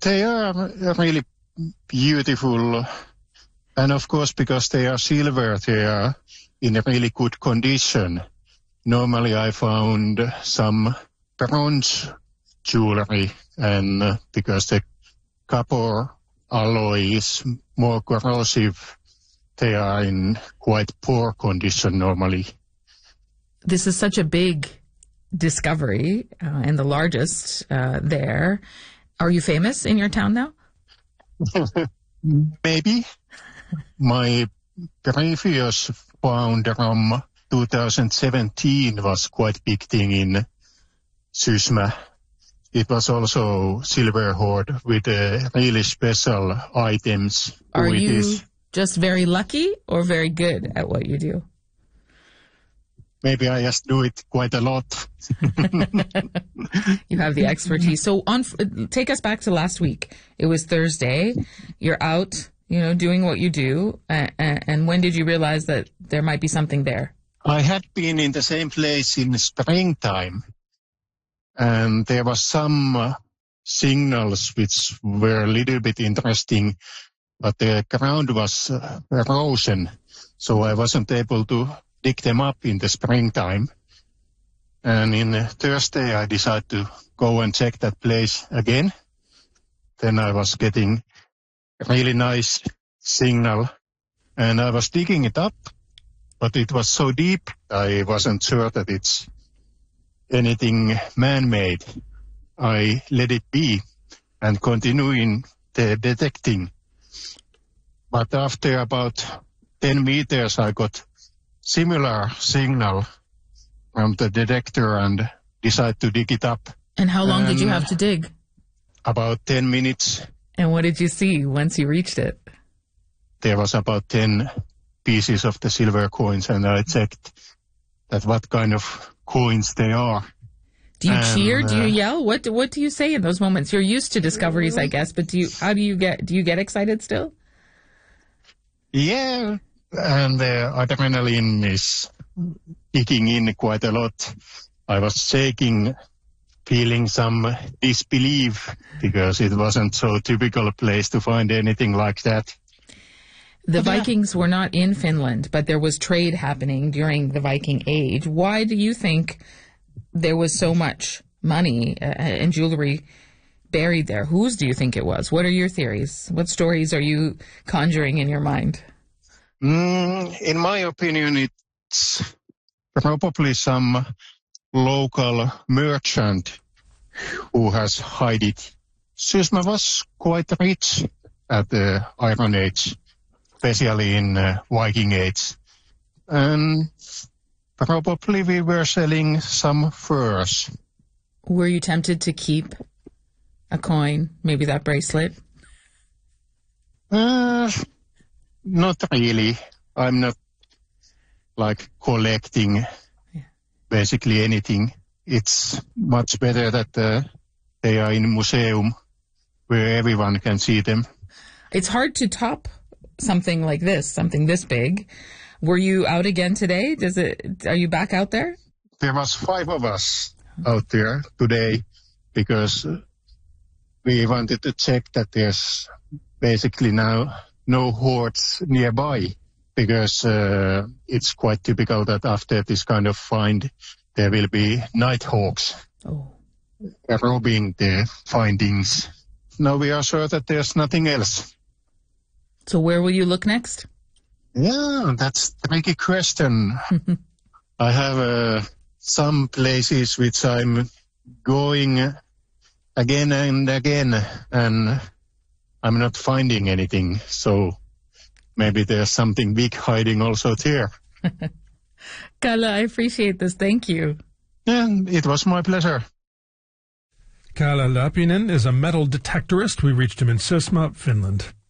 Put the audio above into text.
They are really beautiful. And of course, because they are silver, they are in a really good condition. Normally I found some bronze jewelry, and because the copper alloy is more corrosive, they are in quite poor condition normally. This is such a big discovery and the largest there. Are you famous in your town now? Maybe. My previous found from 2017 was quite big thing in Sysmä. It was also silver hoard with really special items. Are you just very lucky or very good at what you do? Maybe I just do it quite a lot. You have the expertise. So take us back to last week. It was Thursday. You're out, doing what you do. And when did you realize that there might be something there? I had been in the same place in springtime. And there was some signals which were a little bit interesting, but the ground was erosion, so I wasn't able to dig them up in the springtime. And in Thursday, I decided to go and check that place again. Then I was getting a really nice signal, and I was digging it up, but it was so deep, I wasn't sure that it's anything man-made. I let it be and continuing the detecting. But after about 10 meters, I got similar signal from the detector and decided to dig it up. And how long did you have to dig? About 10 minutes. And what did you see once you reached it? There was about 10 pieces of the silver coins, and I checked that what kind of coins they are. Do you cheer? Do you yell? What do you say in those moments? You're used to discoveries, I guess, but do you get excited still? Yeah, and the adrenaline is kicking in quite a lot. I was shaking, feeling some disbelief because it wasn't so typical a place to find anything like that. The Vikings were not in Finland, but there was trade happening during the Viking Age. Why do you think there was so much money and jewelry buried there? Whose do you think it was? What are your theories? What stories are you conjuring in your mind? In my opinion, it's probably some local merchant who has hid it. Sysmä was quite rich at the Iron Age, especially in Viking Age. And probably we were selling some furs. Were you tempted to keep a coin, maybe that bracelet? Not really. I'm not collecting basically anything. It's much better that they are in museum where everyone can see them. It's hard to top something like this, something this big. Were you out again today? Are you back out there? There was 5 of us out there today because we wanted to check that there's basically now no hoards nearby, because it's quite typical that after this kind of find there will be night hawks robbing the findings. Now we are sure that there's nothing else. So where will you look next? Yeah, that's a tricky question. I have some places which I'm going again and again, and I'm not finding anything. So maybe there's something big hiding also there. Kalle, I appreciate this. Thank you. Yeah, it was my pleasure. Kalle Läpinen is a metal detectorist. We reached him in Sysmä, Finland.